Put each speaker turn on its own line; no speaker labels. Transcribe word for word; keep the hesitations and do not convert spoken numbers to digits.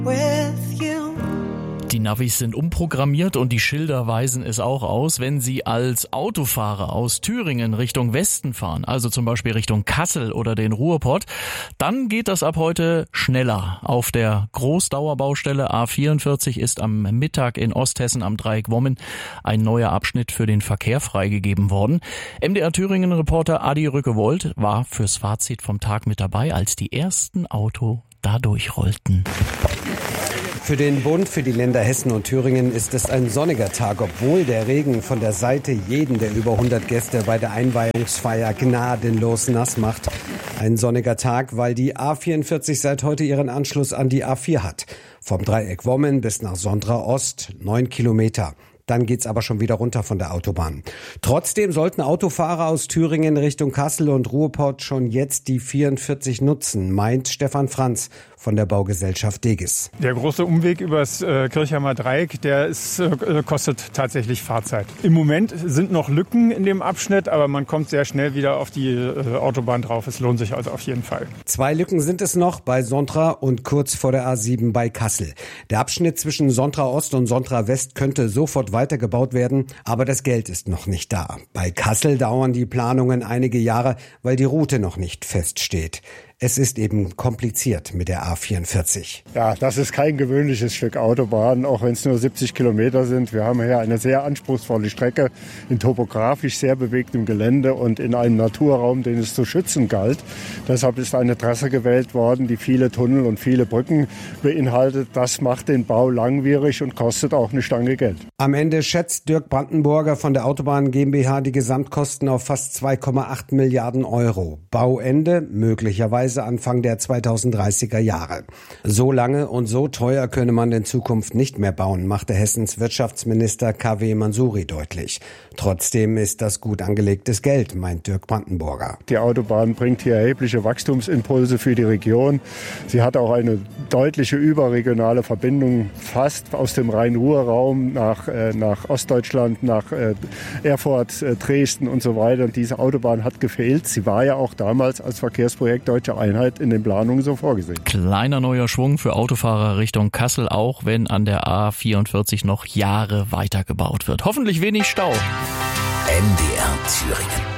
with you.
Die Navis sind umprogrammiert und die Schilder weisen es auch aus, wenn Sie als Autofahrer aus Thüringen Richtung Westen fahren, also zum Beispiel Richtung Kassel oder den Ruhrpott, dann geht das ab heute schneller. Auf der Großdauerbaustelle A vierundvierzig ist am Mittag in Osthessen am Dreieck Wommen ein neuer Abschnitt für den Verkehr freigegeben worden. M D R Thüringen-Reporter Adi Rückewold war fürs Fazit vom Tag mit dabei, als die ersten Auto da durchrollten.
Für den Bund, für die Länder Hessen und Thüringen ist es ein sonniger Tag, obwohl der Regen von der Seite jeden der über hundert Gäste bei der Einweihungsfeier gnadenlos nass macht. Ein sonniger Tag, weil die A vierundvierzig seit heute ihren Anschluss an die A vier hat. Vom Dreieck Wommen bis nach Sondra Ost, neun Kilometer. Dann geht's aber schon wieder runter von der Autobahn. Trotzdem sollten Autofahrer aus Thüringen Richtung Kassel und Ruhrpott schon jetzt die vierundvierzig nutzen, meint Stefan Franz von der Baugesellschaft Degis.
Der große Umweg übers äh, Kirchheimer Dreieck, der ist, äh, kostet tatsächlich Fahrzeit. Im Moment sind noch Lücken in dem Abschnitt, aber man kommt sehr schnell wieder auf die äh, Autobahn drauf. Es lohnt sich also auf jeden Fall.
Zwei Lücken sind es noch bei Sondra und kurz vor der A sieben bei Kassel. Der Abschnitt zwischen Sondra Ost und Sondra West könnte sofort weitergebaut werden, aber das Geld ist noch nicht da. Bei Kassel dauern die Planungen einige Jahre, weil die Route noch nicht feststeht. Es ist eben kompliziert mit der A vierundvierzig.
Ja, das ist kein gewöhnliches Stück Autobahn, auch wenn es nur siebzig Kilometer sind. Wir haben hier eine sehr anspruchsvolle Strecke in topografisch sehr bewegtem Gelände und in einem Naturraum, den es zu schützen galt. Deshalb ist eine Trasse gewählt worden, die viele Tunnel und viele Brücken beinhaltet. Das macht den Bau langwierig und kostet auch eine Stange Geld.
Am Ende schätzt Dirk Brandenburger von der Autobahn GmbH die Gesamtkosten auf fast zwei Komma acht Milliarden Euro. Bauende möglicherweise Anfang der zweitausenddreißiger Jahre. So lange und so teuer könne man in Zukunft nicht mehr bauen, machte Hessens Wirtschaftsminister K W Mansouri deutlich. Trotzdem ist das gut angelegtes Geld, meint Dirk Brandenburger.
Die Autobahn bringt hier erhebliche Wachstumsimpulse für die Region. Sie hat auch eine deutliche überregionale Verbindung fast aus dem Rhein-Ruhr-Raum nach, äh, nach Ostdeutschland, nach äh, Erfurt, äh, Dresden und so weiter. Und diese Autobahn hat gefehlt. Sie war ja auch damals als Verkehrsprojekt Deutsche Einheit in den Planungen so vorgesehen.
Kleiner neuer Schwung für Autofahrer Richtung Kassel, auch wenn an der A vierundvierzig noch Jahre weitergebaut wird. Hoffentlich wenig Stau.
M D R Thüringen.